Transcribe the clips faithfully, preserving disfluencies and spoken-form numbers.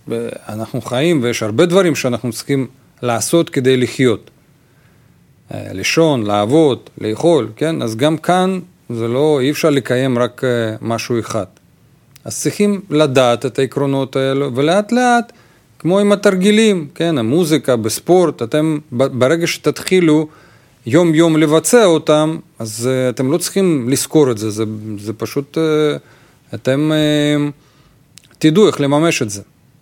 אנחנו חיים ויש הרבה דברים שאנחנו צריכים לעשות כדי לחיות. לישון, לעבוד, לאכול, כן? אז גם כאן זה לא, אי אפשר לקיים רק משהו אחד. אז צריכים לדעת את העקרונות האלו, ולאט לאט, כמו עם התרגילים, כן? המוזיקה, בספורט, אתם ברגע שתתחילו יום יום לבצע אותם, אז uh, אתם לא צריכים לזכור את זה, זה, זה פשוט, uh, אתם uh, תדעו איך לממש את זה.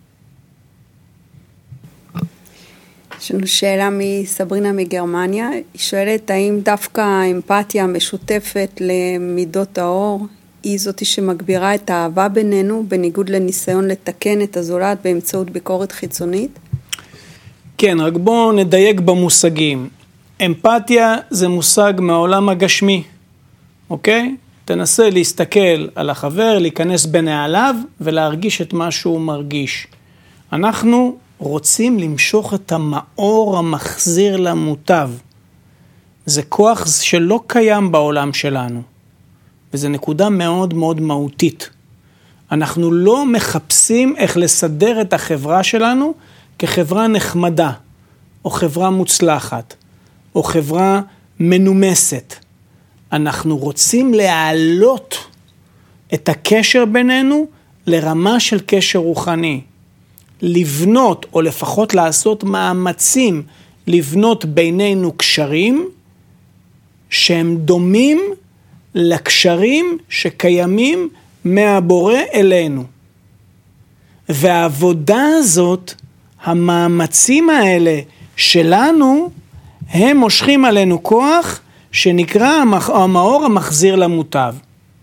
יש לנו שאלה מסברינה מגרמניה, היא שואלת האם דווקא האמפתיה המשותפת למידות האור, היא זאת שמגבירה את האהבה בינינו, בניגוד לניסיון לתקן את הזולת באמצעות ביקורת חיצונית? כן, רק בואו נדייק במושגים. אמפתיה זה מושג מהעולם הגשמי, אוקיי? תנסה להסתכל על החבר, להיכנס בנעליו ולהרגיש את מה שהוא מרגיש. אנחנו רוצים למשוך את המאור המחזיר למוטב. זה כוח שלא קיים בעולם שלנו, וזו נקודה מאוד מאוד מהותית. אנחנו לא מחפשים איך לסדר את החברה שלנו כחברה נחמדה, או חברה מוצלחת, או חברה מנומסת. אנחנו רוצים להעלות את הקשר בינינו לרמה של קשר רוחני. לבנות, או לפחות לעשות מאמצים, לבנות בינינו קשרים, שהם דומים לקשרים שקיימים מהבורא אלינו. והעבודה הזאת, המאמצים האלה שלנו, הם מושכים עלינו כוח שנקרא המאור המחזיר למוטב.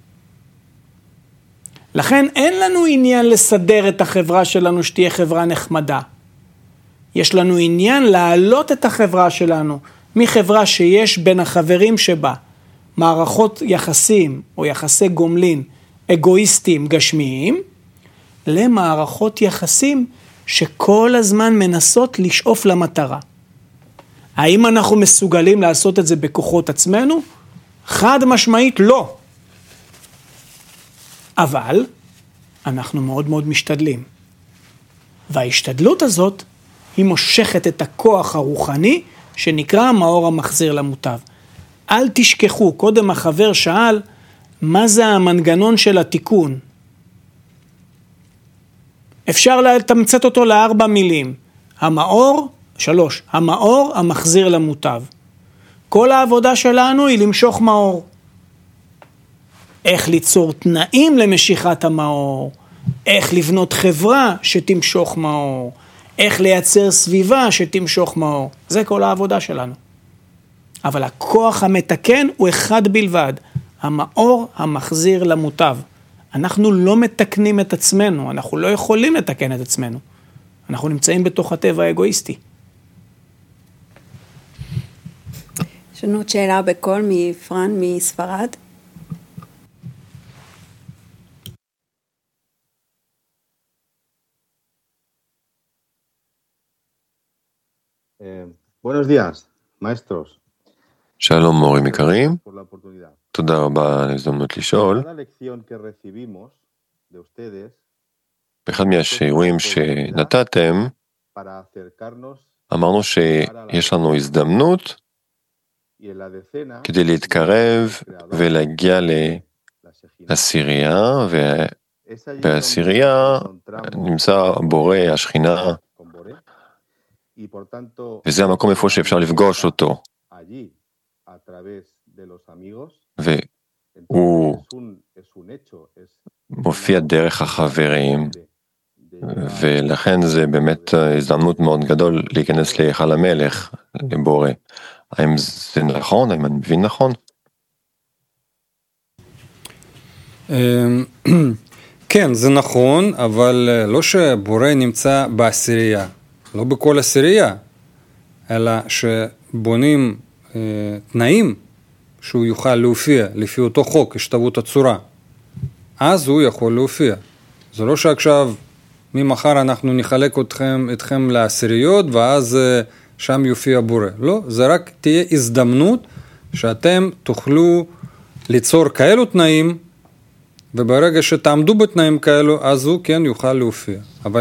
לכן אין לנו עניין לסדר את החברה שלנו שתהיה חברה נחמדה. יש לנו עניין להעלות את החברה שלנו מחברה שיש בין החברים שבה מערכות יחסים או יחסי גומלין אגואיסטיים גשמיים, למערכות יחסים שכל הזמן מנסות לשאוף למטרה. האם אנחנו מסוגלים לעשות את זה בכוחות עצמנו? חד משמעית לא. אבל אנחנו מאוד מאוד משתדלים. וההשתדלות הזאת היא מושכת את הכוח הרוחני שנקרא המאור המחזיר למוטב. אל תשכחו, קודם החבר שאל, מה זה המנגנון של התיקון? אפשר לתמצת אותו לארבע מילים. המאור, שלוש, המאור המחזיר למוטב. כל העבודה שלנו היא למשוך מאור. איך ליצור תנאים למשיכת המאור, איך לבנות חברה שתמשוך מאור, איך לייצר סביבה שתמשוך מאור. זה כל העבודה שלנו. אבל הכוח המתקן הוא אחד בלבד, המאור המחזיר למוטב. אנחנו לא מתקנים את עצמנו, אנחנו לא יכולים לתקן את עצמנו. אנחנו נמצאים בתוך הטבע האגואיסטי. יש לנו עוד שאלה בקול מפרן מספרד. Buenos días, maestros. שלום מורים יקרים, תודה רבה על ההזדמנות לשאול. באחד מהשיעורים שנתתם, אמרנו שיש לנו הזדמנות כדי להתקרב ולהגיע לעשירייה, ובעשירייה נמצא בורא השכינה, וזה המקום איפה שאפשר לפגוש אותו. והוא מופיע דרך החברים, ולכן זה באמת הזדמנות מאוד גדול להיכנס להיכל המלך, לבורא. האם זה נכון? האם אני מבין נכון? כן, זה נכון, אבל לא שבורא נמצא בעשירייה, לא בכל עשירייה, אלא שבונים תנאים שהוא יוכל להופיע לפי אותו חוק, השתוות הצורה. אז הוא יכול להופיע. זה לא שעכשיו ממחר אנחנו נחלק אתכם, אתכם לעשיריות ואז שם יופיע בורא. לא, זה רק תהיה הזדמנות שאתם תוכלו ליצור כאלו תנאים, וברגע שתעמדו בתנאים כאלו, אז הוא כן יוכל להופיע. אבל